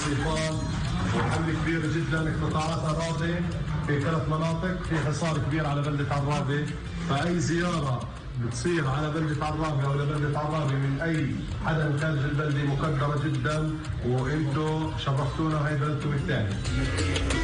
صيفان، وحملة كبيرة جدا. قطاعات عرابة في 3 مناطق، في حصار كبير على بلدة عرابة. فأي زيارة بتصير على بلدة عرابة أو لبلدة عرابة من أي حدا من خارج البلدة مقدرة جدا، وانتم شرفتونا وهي بلدكم الثاني.